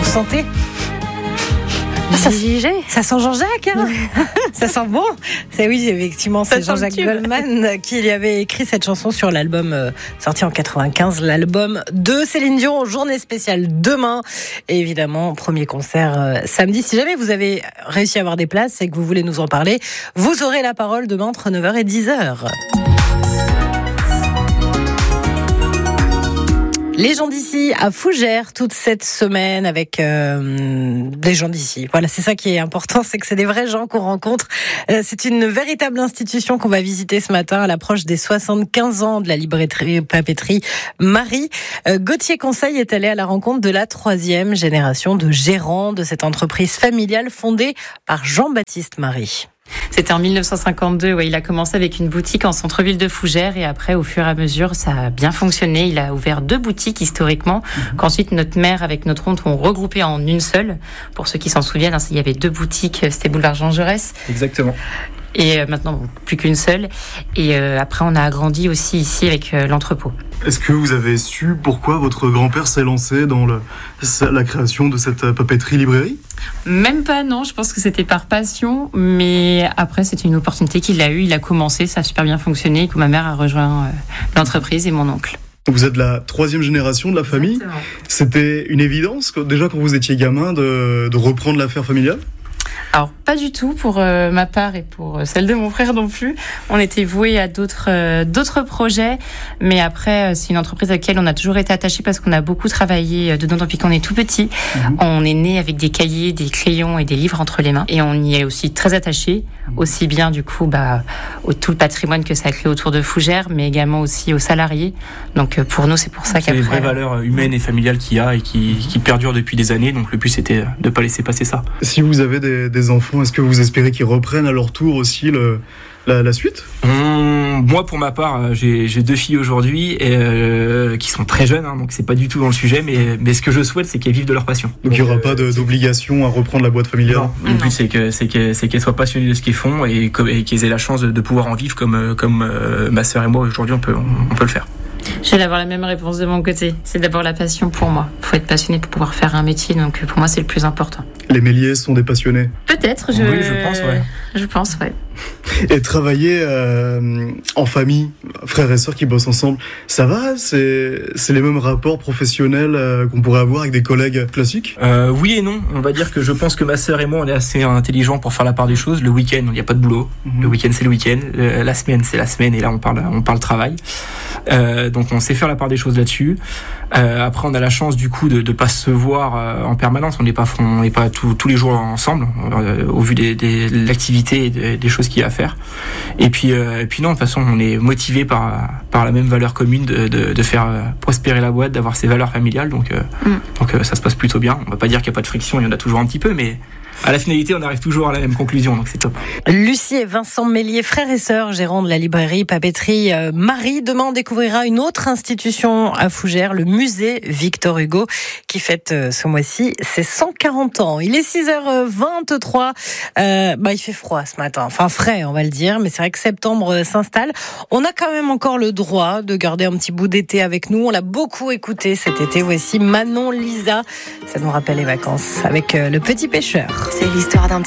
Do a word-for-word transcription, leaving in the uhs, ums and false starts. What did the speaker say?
sentez ? Ah, ça, ça sent Jean-Jacques, hein. Ça sent bon. C'est oui, effectivement, c'est ça Jean-Jacques Goldman qui avait écrit cette chanson sur l'album euh, sorti en quatre-vingt-quinze, l'album de Céline Dion, journée spéciale demain. Et évidemment, premier concert euh, samedi. Si jamais vous avez réussi à avoir des places et que vous voulez nous en parler, vous aurez la parole demain entre neuf heures et dix heures. Les gens d'ici à Fougères toute cette semaine avec euh, des gens d'ici. Voilà, c'est ça qui est important, c'est que c'est des vrais gens qu'on rencontre. Euh, c'est une véritable institution qu'on va visiter ce matin à l'approche des soixante-quinze ans de la librairie papeterie Marie. Euh, Gauthier Conseil est allé à la rencontre de la troisième génération de gérants de cette entreprise familiale fondée par Jean-Baptiste Marie. C'était en dix-neuf cent cinquante-deux, ouais, il a commencé avec une boutique en centre-ville de Fougères et après, au fur et à mesure, ça a bien fonctionné. Il a ouvert deux boutiques historiquement, mmh. qu'ensuite notre mère avec notre oncle ont regroupé en une seule. Pour ceux qui s'en souviennent, hein, il y avait deux boutiques, c'était boulevard Jean Jaurès. Exactement. Et euh, maintenant, plus qu'une seule. Et euh, après, on a agrandi aussi ici avec euh, l'entrepôt. Est-ce que vous avez su pourquoi votre grand-père s'est lancé dans le, la création de cette papeterie-librairie ? Même pas, non. Je pense que c'était par passion. Mais après, c'était une opportunité qu'il a eue. Il a commencé, ça a super bien fonctionné. Et que ma mère a rejoint euh, l'entreprise et mon oncle. Vous êtes la troisième génération de la famille. Exactement. C'était une évidence, déjà quand vous étiez gamin, de, de reprendre l'affaire familiale ? Alors, pas du tout pour euh, ma part et pour euh, celle de mon frère non plus. On était voués à d'autres euh, d'autres projets, mais après, euh, c'est une entreprise à laquelle on a toujours été attachés parce qu'on a beaucoup travaillé euh, dedans depuis qu'on est tout petit. Mmh. On est né avec des cahiers, des crayons et des livres entre les mains, et on y est aussi très attachés, aussi bien du coup bah au tout le patrimoine que ça a créé autour de Fougères, mais également aussi aux salariés. Donc euh, pour nous, c'est pour ça c'est qu'après... les vraies valeurs humaines et familiales qu'il y a et qui, qui perdurent depuis des années. Donc le but, c'était de pas laisser passer ça. Si vous avez des, des enfants, est-ce que vous espérez qu'ils reprennent à leur tour aussi le, la, la suite ? Hum, Moi, pour ma part, j'ai, j'ai deux filles aujourd'hui et, euh, qui sont très jeunes, hein, donc c'est pas du tout dans le sujet, mais, mais ce que je souhaite, c'est qu'elles vivent de leur passion. Donc il n'y aura euh, pas de, d'obligation à reprendre la boîte familiale ? Non, le but, c'est, que, c'est, que, c'est qu'elles soient passionnées de ce qu'elles font et, et qu'elles aient la chance de, de pouvoir en vivre comme, comme euh, ma sœur et moi, aujourd'hui, on peut, on, on peut le faire. Je vais avoir la même réponse de mon côté. C'est d'abord la passion pour moi. Il faut être passionné pour pouvoir faire un métier, donc pour moi, c'est le plus important. Les Méliès sont des passionnés ? Peut-être, je... Oui, je pense, ouais. Je pense, ouais. Et travailler euh, en famille, frères et sœurs qui bossent ensemble, ça va ? C'est, c'est les mêmes rapports professionnels euh, qu'on pourrait avoir avec des collègues classiques ? euh, Oui et non. On va dire que je pense que ma sœur et moi, on est assez intelligents pour faire la part des choses. Le week-end, il n'y a pas de boulot. Mmh. Le week-end, c'est le week-end. Le, la semaine, c'est la semaine. Et là, on parle, on parle travail. Euh, donc, on sait faire la part des choses là-dessus. Euh, après, on a la chance du coup de ne pas se voir euh, en permanence. On n'est pas, on n'est pas tous les jours ensemble euh, au vu des, des, de l'activité et des, des choses qu'il y a à faire. Et puis, euh, et puis non, de toute façon, on est motivé par par la même valeur commune de, de, de faire euh, prospérer la boîte, d'avoir ses valeurs familiales. Donc, euh, mm. donc euh, ça se passe plutôt bien. On va pas dire qu'il n'y a pas de friction, il y en a toujours un petit peu, mais à la finalité, on arrive toujours à la même conclusion, donc c'est top. Lucie et Vincent Mélier, frères et sœurs, gérants de la librairie papeterie Marie. Demain, on découvrira une autre institution à Fougères, le musée Victor Hugo, qui fête ce mois-ci ses cent quarante ans. Il est six heures vingt-trois. Euh, bah, il fait froid ce matin. Enfin, frais, on va le dire. Mais c'est vrai que septembre s'installe. On a quand même encore le droit de garder un petit bout d'été avec nous. On l'a beaucoup écouté cet été. Voici Manon Lisa. Ça nous rappelle les vacances avec Le Petit Pêcheur. C'est l'histoire d'un petit